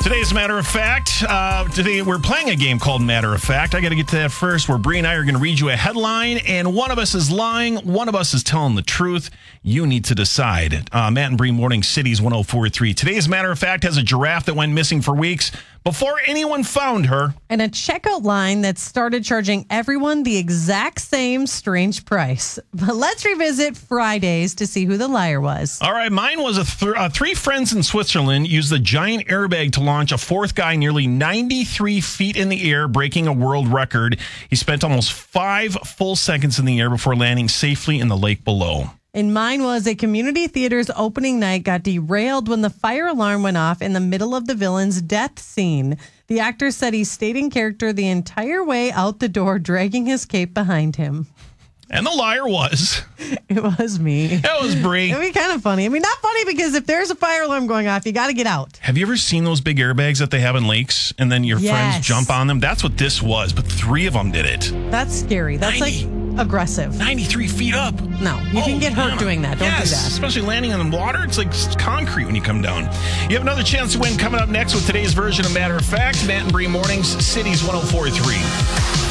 Today's Matter of Fact. Today we're playing a game called Matter of Fact. I got to get to that first, where Bree and I are going to read you a headline, and one of us is lying, one of us is telling the truth. You need to decide. Matt and Bree Morning Cities 104.3. Today's Matter of Fact has a giraffe that went missing for weeks before anyone found her. And a checkout line that started charging everyone the exact same strange price. But let's revisit Fridays to see who the liar was. All right, mine was three friends in Switzerland used a giant airbag to launch a fourth guy nearly 93 feet in the air, breaking a world record. He spent almost 5 full seconds in the air before landing safely in the lake below. And mine was a community theater's opening night got derailed when the fire alarm went off in the middle of the villain's death scene. The actor said he stayed in character the entire way out the door, dragging his cape behind him. And the liar was... It was me. It was Bree. It'd be kind of funny. I mean, not funny because if there's a fire alarm going off, you got to get out. Have you ever seen those big airbags that they have in lakes and then your friends jump on them? That's what this was, but 3 of them did it. That's scary. That's 90. like aggressive. 93 feet up. No, you can get hurt doing that. Don't do that. Especially landing on the water. It's like concrete when you come down. You have another chance to win coming up next with today's version of Matter of Fact. Matt and Bree Mornings, Cities 104.3.